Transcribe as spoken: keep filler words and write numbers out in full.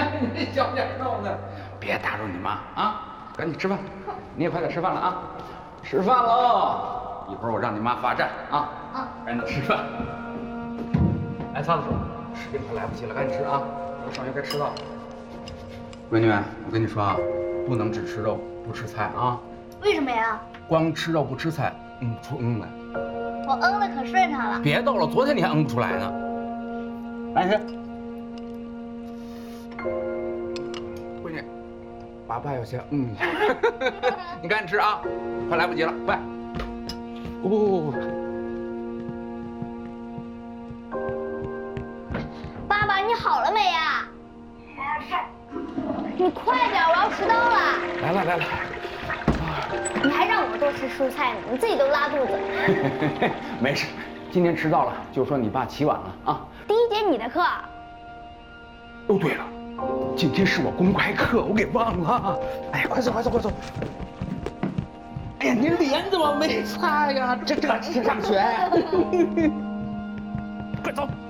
你小点声的，别打扰你妈啊！赶紧吃饭，你也快点吃饭了啊！吃饭喽！一会儿我让你妈罚站啊！啊，赶紧吃饭。哎，擦擦手，时间快来不及了，赶紧吃啊！我上学该迟到了。闺女，我跟你说啊，不能只吃肉不吃菜啊！ 为什么呀？ 光吃肉不吃菜，嗯出嗯来。 我嗯的可顺畅了。 别逗了，昨天你还嗯不出来呢。来吃。闺女，爸爸要先嗯一下，你赶紧吃啊，快来不及了，快！哦。 爸爸，你好了没呀？你快点，我要迟到了。 来了来了。 你还让我多吃蔬菜呢，你自己都拉肚子。 没事，今天迟到了，就说你爸起晚了啊。 第一节你的课。 哦，对了，今天是我公开课，我给忘了。哎呀，快走快走快走！哎呀，你脸怎么没擦呀？这这这上学？快走！